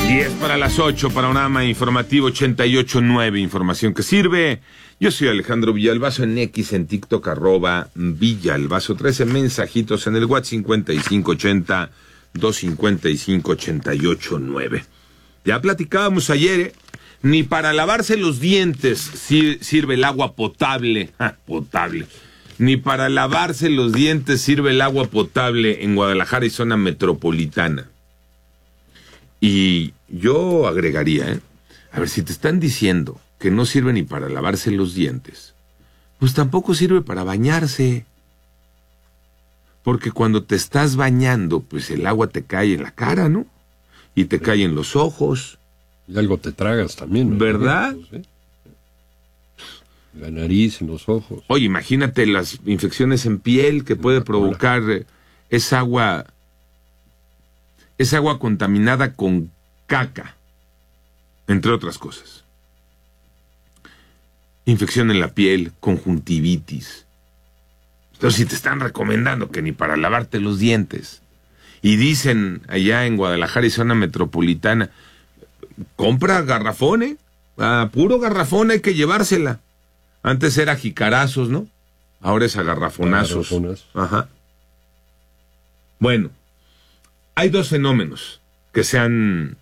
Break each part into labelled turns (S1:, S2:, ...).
S1: 10 para las 8, Panorama Informativo 88.9, información que sirve. Yo soy Alejandro Villalbazo en X, en TikTok, @Villalbazo 13, mensajitos en el WhatsApp 5580-255-88.9. Ya platicábamos ayer, ni para lavarse los dientes sirve el agua potable, potable. Ni para lavarse los dientes sirve el agua potable en Guadalajara y zona metropolitana. Y yo agregaría, a ver, si te están diciendo que no sirve ni para lavarse los dientes, pues tampoco sirve para bañarse. Porque cuando te estás bañando, pues el agua te cae en la cara, ¿no? Y te cae en los ojos.
S2: Y algo te tragas también,
S1: ¿verdad?
S2: ¿Sí? La nariz, en los ojos.
S1: Oye, imagínate las infecciones en piel que puede provocar esa agua contaminada con caca, entre otras cosas. Infección en la piel, conjuntivitis. Entonces, si te están recomendando que ni para lavarte los dientes, y dicen allá en Guadalajara y zona metropolitana, compra garrafón, a puro garrafón hay que llevársela. Antes era jicarazos, ¿no? Ahora es a garrafonazos. Ajá. Bueno, hay dos fenómenos que se han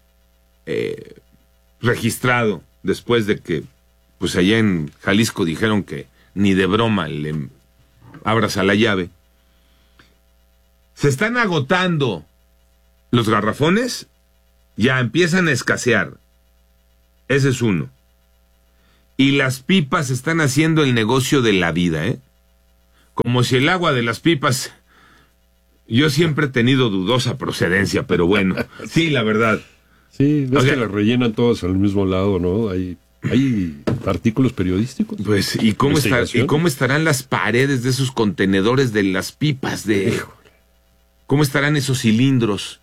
S1: registrado después de que, pues allá en Jalisco dijeron que ni de broma le abras a la llave. Se están agotando los garrafones, ya empiezan a escasear. Ese es uno. Y las pipas están haciendo el negocio de la vida, Como si el agua de las pipas... Yo siempre he tenido dudosa procedencia, pero bueno, sí, la verdad.
S2: Sí, ves que las rellenan todas al mismo lado, ¿no? Hay artículos periodísticos.
S1: Pues, ¿y cómo estarán las paredes de esos contenedores de las pipas? ¿Cómo estarán esos cilindros?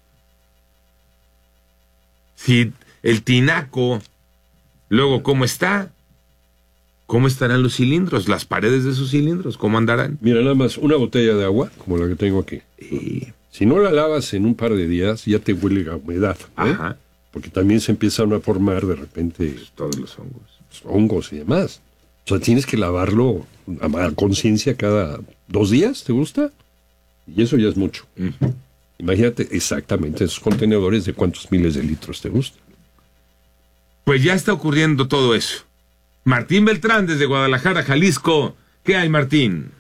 S1: Si el tinaco, luego, ¿cómo está? ¿Cómo estarán los cilindros? Las paredes de esos cilindros, ¿cómo andarán?
S2: Mira, nada más, una botella de agua, como la que tengo aquí. Si no la lavas en un par de días, ya te huele a humedad, ¿no?
S1: Ajá.
S2: Porque también se empiezan a formar de repente...
S1: Pues todos los hongos.
S2: Hongos y demás. O sea, tienes que lavarlo a conciencia cada 2 días, ¿te gusta? Y eso ya es mucho.
S1: Uh-huh.
S2: Imagínate exactamente esos contenedores de cuántos miles de litros te gustan.
S1: Pues ya está ocurriendo todo eso. Martín Beltrán, desde Guadalajara, Jalisco. ¿Qué hay, Martín?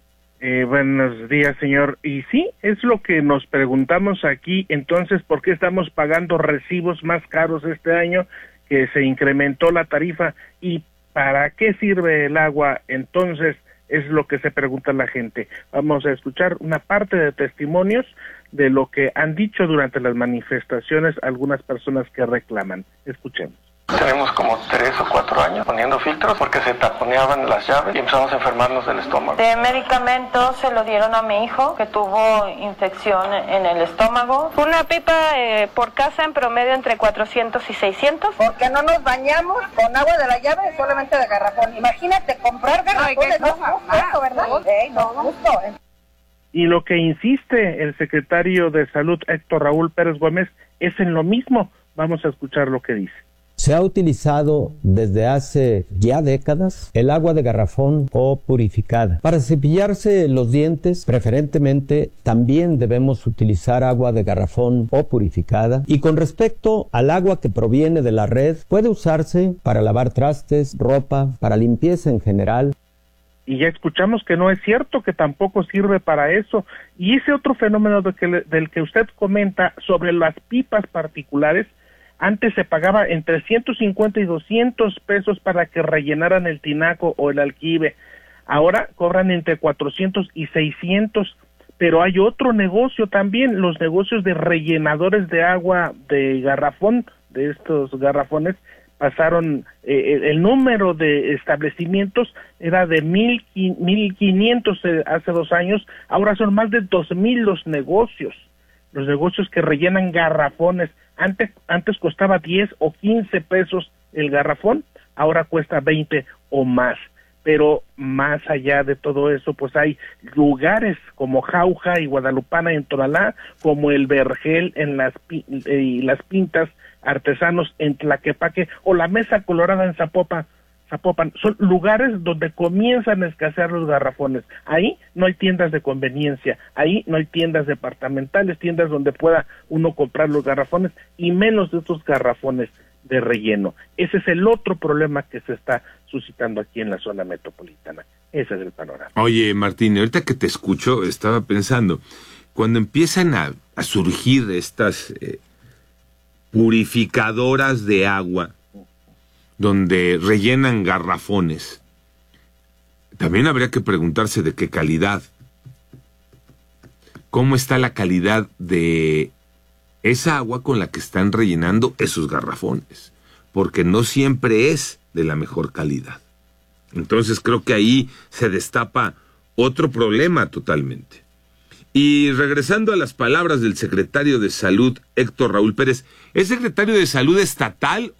S3: Buenos días, señor. Y sí, es lo que nos preguntamos aquí. Entonces, ¿por qué estamos pagando recibos más caros este año que se incrementó la tarifa? ¿Y para qué sirve el agua? Entonces, es lo que se pregunta la gente. Vamos a escuchar una parte de testimonios de lo que han dicho durante las manifestaciones algunas personas que reclaman. Escuchemos.
S4: Tenemos como 3 o 4 años poniendo filtros porque se taponeaban las llaves y empezamos a enfermarnos del estómago.
S5: De medicamentos se lo dieron a mi hijo que tuvo infección en el estómago. Una pipa por casa en promedio entre 400 y 600.
S6: Porque no nos bañamos con agua de la llave, solamente de garrafón. Imagínate comprar garrafones, no es justo, ¿verdad? No es justo.
S3: Y lo que insiste el secretario de Salud, Héctor Raúl Pérez Gómez, es en lo mismo. Vamos a escuchar lo que dice.
S7: Se ha utilizado desde hace ya décadas el agua de garrafón o purificada. Para cepillarse los dientes, preferentemente, también debemos utilizar agua de garrafón o purificada. Y con respecto al agua que proviene de la red, puede usarse para lavar trastes, ropa, para limpieza en general.
S3: Y ya escuchamos que no es cierto, que tampoco sirve para eso. Y ese otro fenómeno del que usted comenta sobre las pipas particulares, antes se pagaba entre 150 y 200 pesos para que rellenaran el tinaco o el alquibe. Ahora cobran entre 400 y 600. Pero hay otro negocio también, los negocios de rellenadores de agua de garrafón, de estos garrafones, pasaron, el número de establecimientos era de 1,500 hace 2 años, ahora son más de 2,000 los negocios que rellenan garrafones. Antes costaba 10 o 15 pesos el garrafón, ahora cuesta 20 o más. pero más allá de todo eso, pues hay lugares como Jauja y Guadalupana en Tonalá, como el Vergel en y las Pintas artesanos en Tlaquepaque, o la Mesa Colorada en Zapopan, son lugares donde comienzan a escasear los garrafones. Ahí no hay tiendas de conveniencia, ahí no hay tiendas departamentales, tiendas donde pueda uno comprar los garrafones, y menos de estos garrafones de relleno. Ese es el otro problema que se está suscitando aquí en la zona metropolitana. Ese es el panorama.
S1: Oye, Martín, ahorita que te escucho, estaba pensando, cuando empiezan a surgir estas purificadoras de agua, donde rellenan garrafones, también habría que preguntarse de qué calidad. ¿Cómo está la calidad de esa agua con la que están rellenando esos garrafones? Porque no siempre es de la mejor calidad. Entonces creo que ahí se destapa otro problema totalmente. Y regresando a las palabras del secretario de Salud, Héctor Raúl Pérez, ¿es secretario de Salud estatal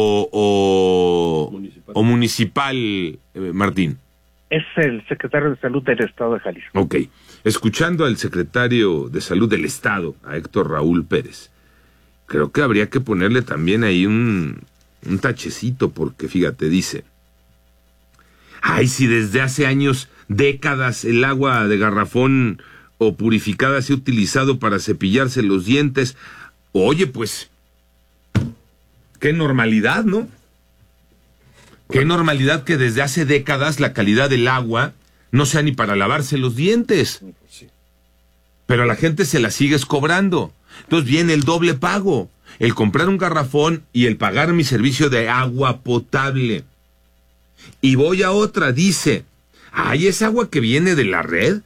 S1: o municipal, Martín?
S3: Es el secretario de Salud del Estado de Jalisco.
S1: Ok. Escuchando al secretario de Salud del Estado, a Héctor Raúl Pérez, creo que habría que ponerle también ahí un tachecito, porque fíjate, dice, ay, si desde hace años, décadas, el agua de garrafón o purificada se ha utilizado para cepillarse los dientes, oye, pues, qué normalidad, ¿no? Qué normalidad que desde hace décadas la calidad del agua no sea ni para lavarse los dientes. Pero a la gente se la sigues cobrando. Entonces viene el doble pago, el comprar un garrafón y el pagar mi servicio de agua potable. Y voy a otra, dice, ay, es agua que viene de la red,